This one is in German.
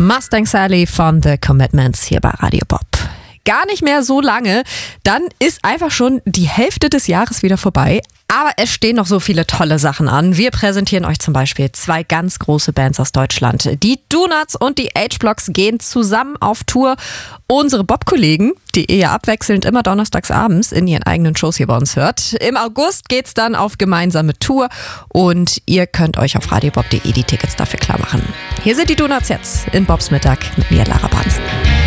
Mustang Sally von The Commitments hier bei Radio Bob. Gar nicht mehr so lange, dann ist einfach schon die Hälfte des Jahres wieder vorbei. Aber es stehen noch so viele tolle Sachen an. Wir präsentieren euch zum Beispiel 2 ganz große Bands aus Deutschland. Die Donuts und die H-Blocks gehen zusammen auf Tour. Unsere Bob-Kollegen, die ihr abwechselnd immer donnerstags abends in ihren eigenen Shows hier bei uns hört. Im August geht's dann auf gemeinsame Tour und ihr könnt euch auf radiobob.de die Tickets dafür klar machen. Hier sind die Donuts jetzt in Bobs Mittag mit mir, Lara Banz.